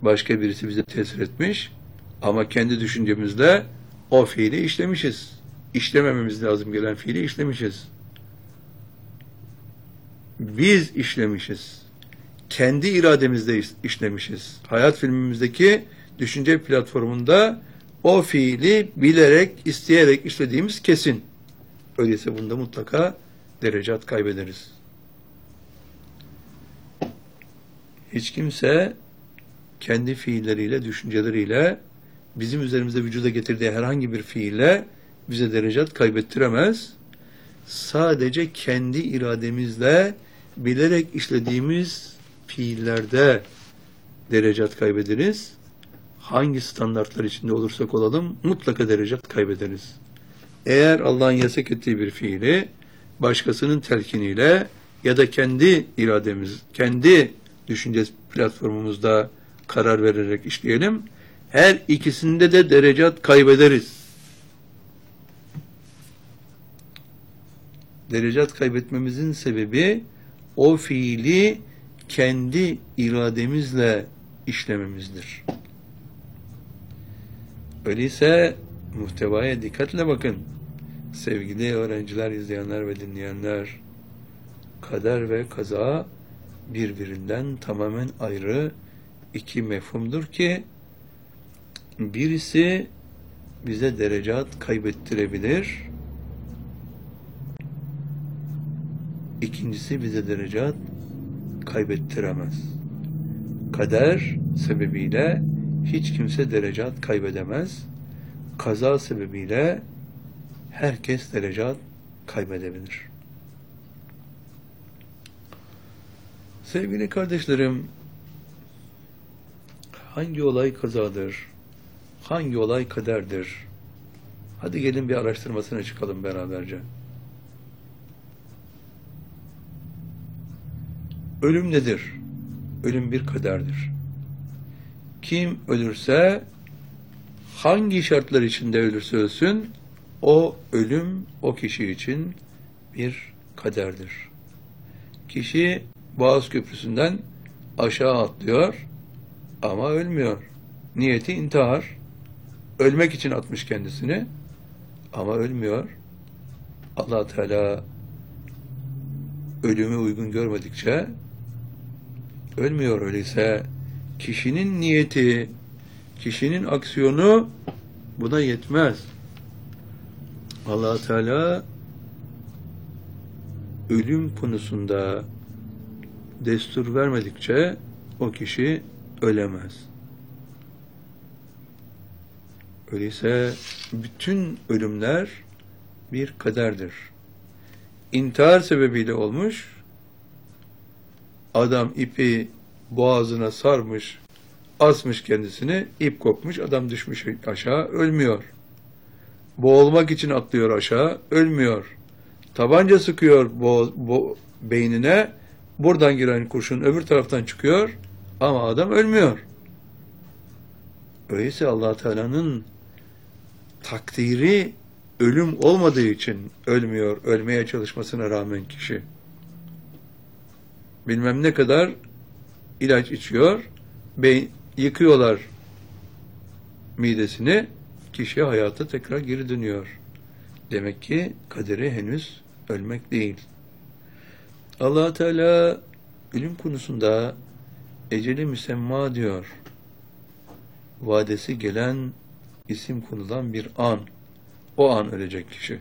başka birisi bize tesir etmiş ama kendi düşüncemizle o fiili işlemişiz. İşlemememiz lazım gelen fiili işlemişiz. Biz işlemişiz. Kendi irademizle işlemişiz. Hayat filmimizdeki düşünce platformunda o fiili bilerek, isteyerek işlediğimiz kesin. Öyleyse bunda mutlaka derecat kaybederiz. Hiç kimse kendi fiilleriyle, düşünceleriyle bizim üzerimizde vücuda getirdiği herhangi bir fiille bize derecat kaybettiremez. Sadece kendi irademizle bilerek işlediğimiz fiillerde derecat kaybederiz. Hangi standartlar içinde olursak olalım mutlaka derecat kaybederiz. Eğer Allah'ın yasak ettiği bir fiili başkasının telkiniyle ya da kendi irademiz, kendi düşünce platformumuzda karar vererek işleyelim, her ikisinde de derecat kaybederiz. Derecat kaybetmemizin sebebi o fiili kendi irademizle işlememizdir. Öyleyse muhtevaya dikkatle bakın. Sevgili öğrenciler, izleyenler ve dinleyenler, kader ve kaza birbirinden tamamen ayrı iki mefhumdur ki birisi bize derecat kaybettirebilir, ikincisi bize derecat kaybettiremez. Kader sebebiyle hiç kimse derecat kaybedemez. Kaza sebebiyle herkes derecat kaybedebilir. Sevgili kardeşlerim, hangi olay kazadır? Hangi olay kaderdir? Hadi gelin bir araştırmasına çıkalım beraberce. Ölüm nedir? Ölüm bir kaderdir. Kim ölürse, hangi şartlar içinde ölürse ölsün, o ölüm o kişi için bir kaderdir. Kişi Boğaz Köprüsü'nden aşağı atlıyor ama ölmüyor. Niyeti intihar. Ölmek için atmış kendisini ama ölmüyor. Allah Teala ölümü uygun görmedikçe ölmüyor. Öyleyse kişinin niyeti, kişinin aksiyonu buna yetmez. Allah Teala ölüm konusunda destur vermedikçe o kişi ölemez. Öyleyse bütün ölümler bir kaderdir. İntihar sebebiyle olmuş, adam ipi boğazına sarmış, asmış kendisini, ip kopmuş, adam düşmüş aşağı, ölmüyor. Boğulmak için atlıyor aşağı, ölmüyor. Tabanca sıkıyor beynine, buradan giren kurşun öbür taraftan çıkıyor ama adam ölmüyor. Öyleyse Allah Teala'nın takdiri ölüm olmadığı için ölmüyor, ölmeye çalışmasına rağmen kişi. Bilmem ne kadar ilaç içiyor, yıkıyorlar midesini, kişi hayata tekrar geri dönüyor. Demek ki kaderi henüz ölmek değil. Allah Teala ölüm konusunda eceli müsemma diyor. Vadesi gelen, isim konulan bir an. O an ölecek kişi.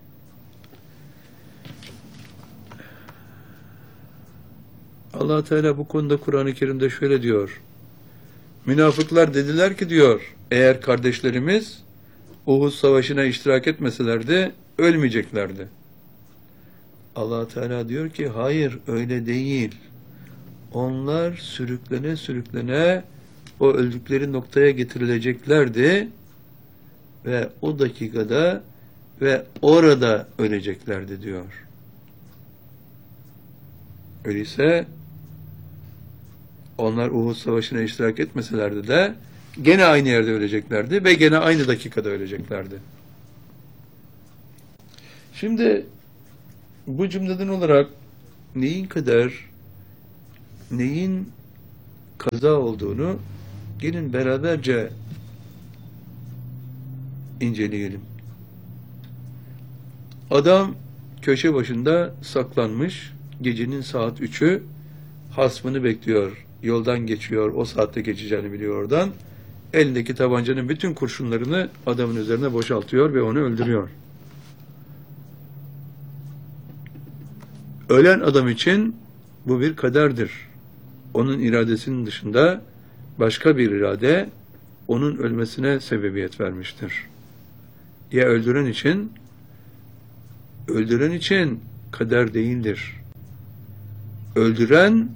Allah Teala bu konuda Kur'an-ı Kerim'de şöyle diyor. Münafıklar dediler ki diyor, eğer kardeşlerimiz Uhud Savaşı'na iştirak etmeselerdi ölmeyeceklerdi. Allah Teala diyor ki hayır öyle değil. Onlar sürüklene sürüklene o öldükleri noktaya getirileceklerdi ve o dakikada ve orada öleceklerdi diyor. Öyleyse onlar Uhud Savaşı'na iştirak etmeselerdi de gene aynı yerde öleceklerdi ve gene aynı dakikada öleceklerdi. Şimdi bu cümleden olarak neyin kader, neyin kaza olduğunu Gelin beraberce inceleyelim. Adam köşe başında saklanmış. Gecenin saat 3'ü, hasmını bekliyor. Yoldan geçiyor. O saatte geçeceğini biliyor oradan. Elindeki tabancanın bütün kurşunlarını adamın üzerine boşaltıyor ve onu öldürüyor. Ölen adam için bu bir kaderdir. Onun iradesinin dışında başka bir irade onun ölmesine sebebiyet vermiştir. Ya öldüren için kader değildir. Öldüren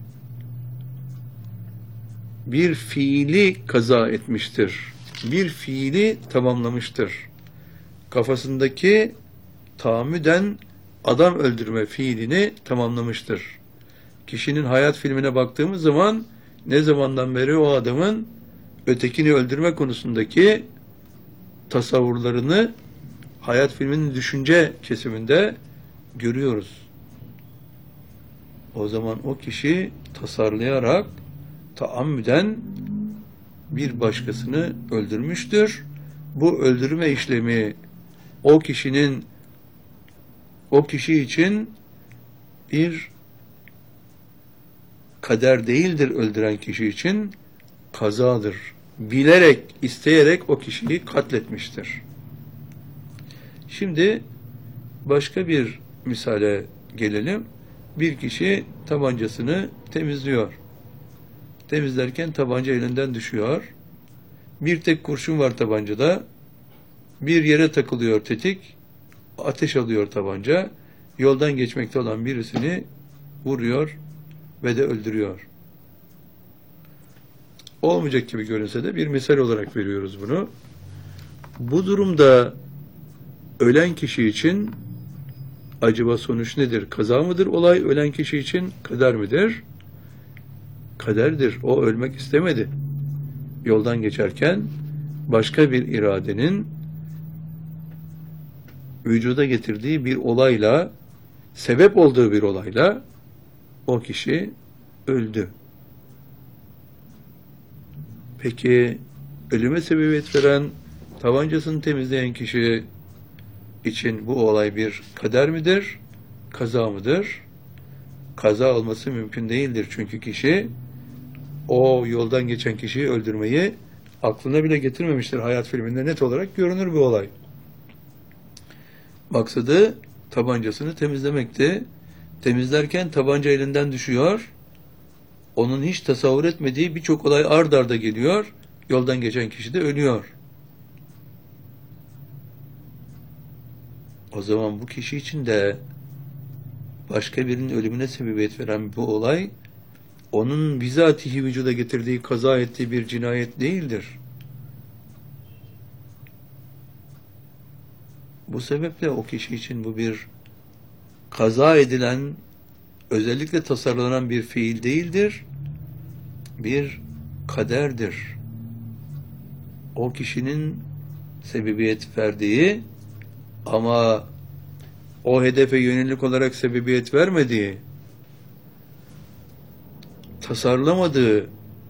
bir fiili kaza etmiştir. Bir fiili tamamlamıştır. Kafasındaki tahammüden adam öldürme fiilini tamamlamıştır. Kişinin hayat filmine baktığımız zaman ne zamandan beri o adamın ötekini öldürme konusundaki tasavvurlarını hayat filminin düşünce kesiminde görüyoruz. O zaman o kişi tasarlayarak taammüden bir başkasını öldürmüştür. Bu öldürme işlemi o kişi için bir kader değildir, öldüren kişi için kazadır. Bilerek, isteyerek o kişiyi katletmiştir. Şimdi başka bir misale gelelim. Bir kişi tabancasını temizliyor. Temizlerken tabanca elinden düşüyor. Bir tek kurşun var tabancada. Bir yere takılıyor tetik. Ateş alıyor tabanca. Yoldan geçmekte olan birisini vuruyor ve de öldürüyor. Olmayacak gibi görünse de bir misal olarak veriyoruz bunu. Bu durumda ölen kişi için acaba sonuç nedir? Kaza mıdır olay? Ölen kişi için kader midir? Kaderdir. O ölmek istemedi. Yoldan geçerken başka bir iradenin vücuda getirdiği bir olayla, sebep olduğu bir olayla o kişi öldü. Peki ölüme sebebiyet veren, tabancasını temizleyen kişi için bu olay bir kader midir? Kaza mıdır? Kaza olması mümkün değildir. Çünkü kişi o yoldan geçen kişiyi öldürmeyi aklına bile getirmemiştir. Hayat filminde net olarak görünür bu olay. Maksadı tabancasını temizlemekti. Temizlerken tabanca elinden düşüyor. Onun hiç tasavvur etmediği birçok olay ard arda geliyor. Yoldan geçen kişi de ölüyor. O zaman bu kişi için de başka birinin ölümüne sebebiyet veren bu olay onun bizatihi vücuda getirdiği, kaza ettiği bir cinayet değildir. Bu sebeple o kişi için bu bir kaza edilen, özellikle tasarlanan bir fiil değildir, bir kaderdir. O kişinin sebebiyet verdiği ama o hedefe yönelik olarak sebebiyet vermediği, tasarlamadığı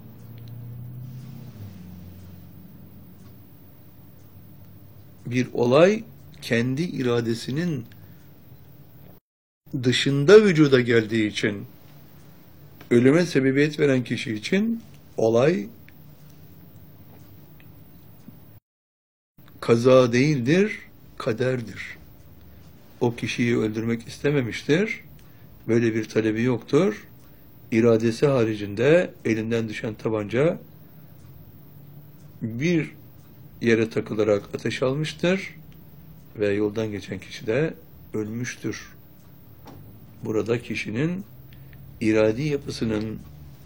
bir olay kendi iradesinin dışında vücuda geldiği için ölüme sebebiyet veren kişi için olay kaza değildir, kaderdir. O kişiyi öldürmek istememiştir. Böyle bir talebi yoktur. İradesi haricinde elinden düşen tabanca bir yere takılarak ateş almıştır ve yoldan geçen kişi de ölmüştür. Burada kişinin iradi yapısının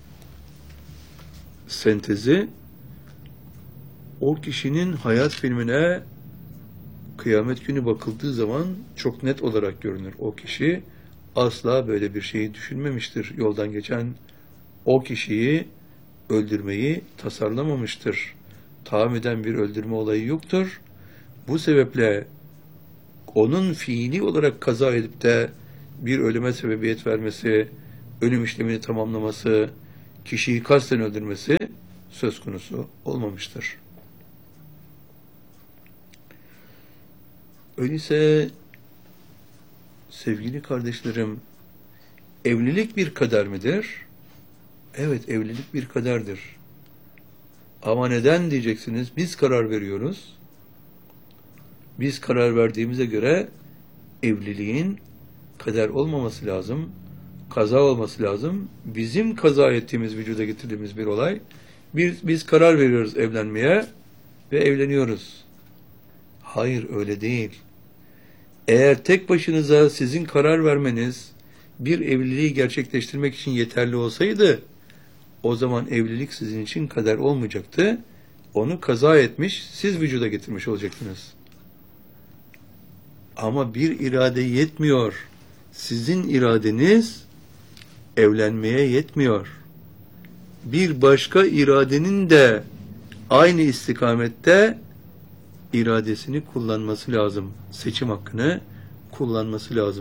sentezi o kişinin hayat filmine kıyamet günü bakıldığı zaman çok net olarak görünür. O kişi asla böyle bir şeyi düşünmemiştir. Yoldan geçen o kişiyi öldürmeyi tasarlamamıştır. Tahammüden bir öldürme olayı yoktur. Bu sebeple onun fiili olarak kaza edip de bir ölüme sebebiyet vermesi, ölüm işlemini tamamlaması, kişiyi kasten öldürmesi söz konusu olmamıştır. Öyleyse sevgili kardeşlerim, evlilik bir kader midir? Evet, evlilik bir kaderdir. Ama neden diyeceksiniz? Biz karar veriyoruz. Biz karar verdiğimize göre evliliğin kader olmaması lazım, kaza olması lazım. Bizim kaza ettiğimiz, vücuda getirdiğimiz bir olay. Biz karar veriyoruz evlenmeye ve evleniyoruz. Hayır, öyle değil. Eğer tek başınıza sizin karar vermeniz bir evliliği gerçekleştirmek için yeterli olsaydı, o zaman evlilik sizin için kader olmayacaktı. Onu kaza etmiş, siz vücuda getirmiş olacaktınız. Ama bir irade yetmiyor. Sizin iradeniz evlenmeye yetmiyor. Bir başka iradenin de aynı istikamette iradesini kullanması lazım. Seçim hakkını kullanması lazım.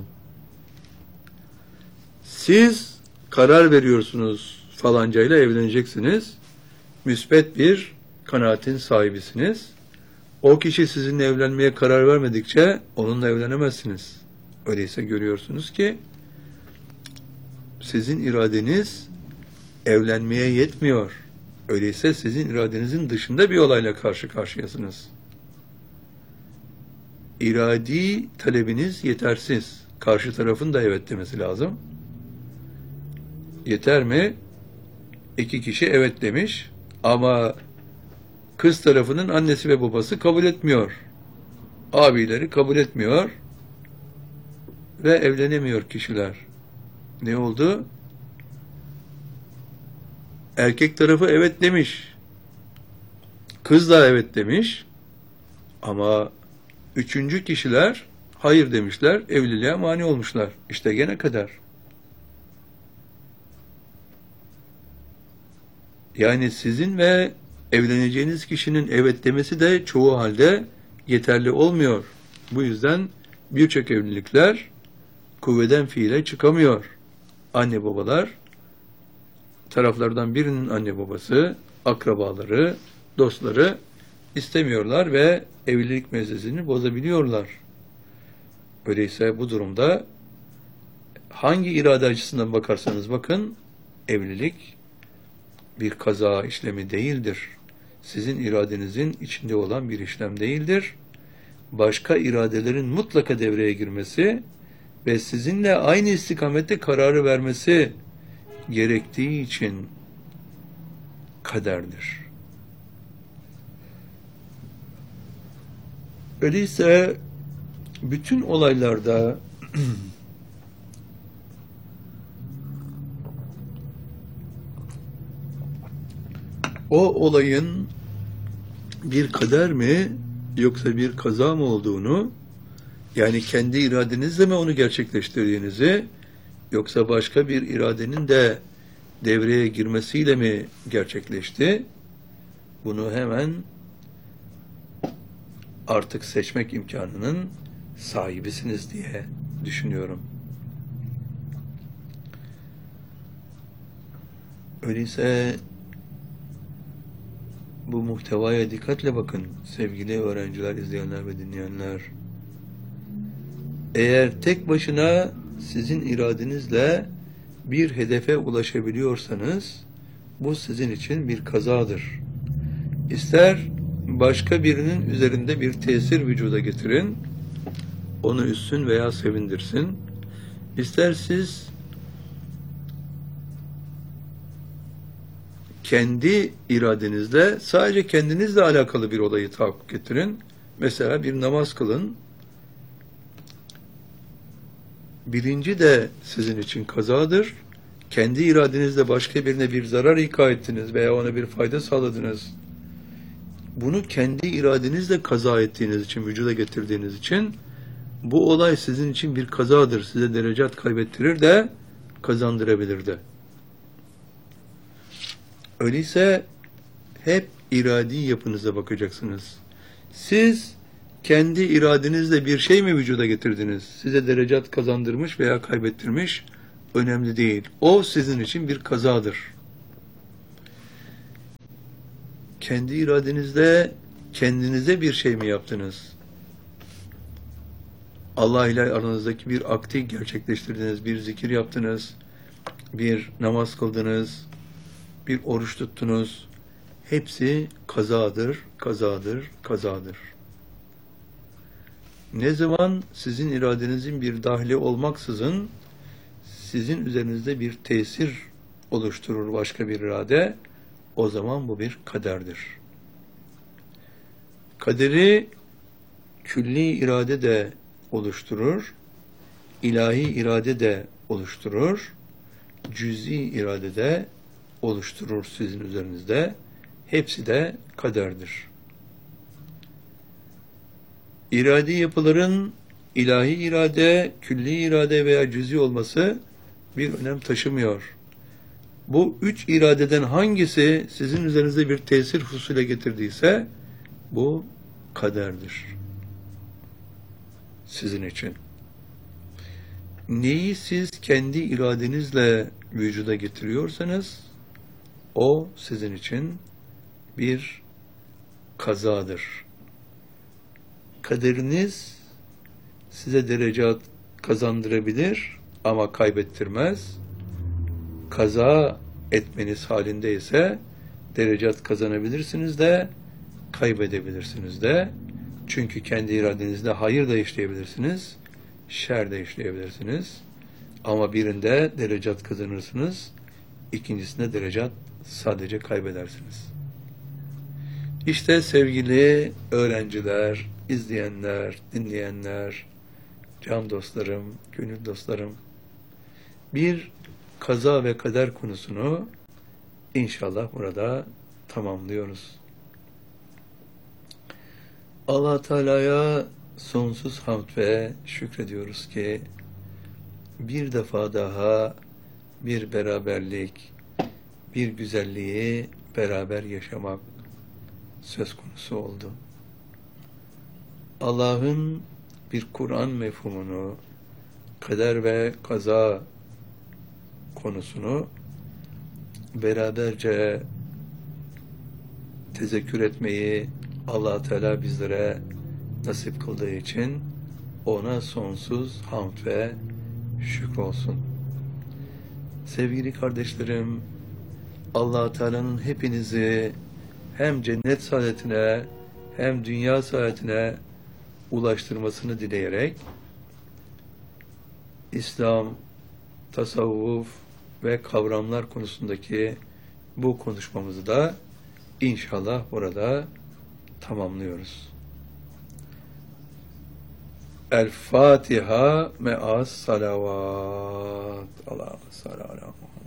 Siz karar veriyorsunuz, falancayla evleneceksiniz. Müsbet bir kanaatin sahibisiniz. O kişi sizinle evlenmeye karar vermedikçe onunla evlenemezsiniz. Öyleyse görüyorsunuz ki sizin iradeniz evlenmeye yetmiyor. Öyleyse sizin iradenizin dışında bir olayla karşı karşıyasınız. İradi talebiniz yetersiz. Karşı tarafın da evet demesi lazım. Yeter mi? 2 kişi evet demiş ama kız tarafının annesi ve babası kabul etmiyor. Abileri kabul etmiyor ve evlenemiyor kişiler. Ne oldu? Erkek tarafı evet demiş. Kız da evet demiş. Ama 3. kişiler hayır demişler, evliliğe mani olmuşlar. İşte gene kader. Yani sizin ve evleneceğiniz kişinin evet demesi de çoğu halde yeterli olmuyor. Bu yüzden birçok evlilikler kuvveden fiile çıkamıyor. Anne babalar, taraflardan birinin anne babası, akrabaları, dostları istemiyorlar ve evlilik meclisini bozabiliyorlar. Öyleyse bu durumda hangi irade açısından bakarsanız bakın, evlilik bir kaza işlemi değildir. Sizin iradenizin içinde olan bir işlem değildir. Başka iradelerin mutlaka devreye girmesi ve sizinle aynı istikamette kararı vermesi gerektiği için kaderdir. Öyleyse bütün olaylarda o olayın bir kader mi yoksa bir kaza mı olduğunu, yani kendi iradenizle mi onu gerçekleştirdiğinizi yoksa başka bir iradenin de devreye girmesiyle mi gerçekleşti, bunu hemen artık seçmek imkanının sahibisiniz diye düşünüyorum. Öyleyse bu muhtevaya dikkatle bakın sevgili öğrenciler, izleyenler ve dinleyenler. Eğer tek başına sizin iradenizle bir hedefe ulaşabiliyorsanız bu sizin için bir kazadır. İster başka birinin üzerinde bir tesir vücuda getirin, onu üzsün veya sevindirsin. İster siz kendi iradenizle, sadece kendinizle alakalı bir olayı tahakkuk getirin. Mesela bir namaz kılın. Birinci de sizin için kazadır. Kendi iradenizle başka birine bir zarar ika ettiniz veya ona bir fayda sağladınız. Bunu kendi iradenizle kaza ettiğiniz için, vücuda getirdiğiniz için bu olay sizin için bir kazadır. Size derecat kaybettirir de kazandırabilir de. Öyleyse hep iradi yapınıza bakacaksınız. Siz kendi iradenizle bir şey mi vücuda getirdiniz? Size derecat kazandırmış veya kaybettirmiş, önemli değil. O sizin için bir kazadır. kendi iradenizle kendinize bir şey mi yaptınız? Allah ile aranızdaki bir akti gerçekleştirdiniz, bir zikir yaptınız, bir namaz kıldınız, bir oruç tuttunuz. Hepsi kazadır, kazadır, kazadır. Ne zaman sizin iradenizin bir dahli olmaksızın sizin üzerinizde bir tesir oluşturur başka bir irade, o zaman bu bir kaderdir. Kaderi külli irade de oluşturur, ilahi irade de oluşturur, cüz'i irade de oluşturur sizin üzerinizde. Hepsi de kaderdir. İradi yapıların ilahi irade, külli irade veya cüz'i olması bir önem taşımıyor. Bu üç iradeden hangisi sizin üzerinizde bir tesir husule getirdiyse bu kaderdir. Sizin için. Neyi siz kendi iradenizle vücuda getiriyorsanız o sizin için bir kazadır. Kaderiniz size derecat kazandırabilir ama kaybettirmez. Kaza etmeniz halinde ise derecat kazanabilirsiniz de kaybedebilirsiniz de. Çünkü kendi iradenizde hayır da işleyebilirsiniz, şer de işleyebilirsiniz. Ama birinde derecat kazanırsınız, ikincisinde derecat sadece kaybedersiniz. İşte sevgili öğrenciler, izleyenler, dinleyenler, can dostlarım, gönül dostlarım, bir kaza ve kader konusunu inşallah burada tamamlıyoruz. Allah Teala'ya sonsuz hamd ve şükrediyoruz ki bir defa daha bir beraberlik, bir güzelliği beraber yaşamak söz konusu oldu. Allah'ın bir Kur'an mefhumunu, kader ve kaza konusunu beraberce tezekkür etmeyi Allah Teala bizlere nasip kıldığı için ona sonsuz hamd ve şükür olsun. Sevgili kardeşlerim, Allah Teala'nın hepinizi hem cennet saadetine hem dünya saadetine ulaştırmasını dileyerek İslam, tasavvuf ve kavramlar konusundaki bu konuşmamızı da inşallah burada tamamlıyoruz. El Fatiha me'as salavat. Allah'a sallallahu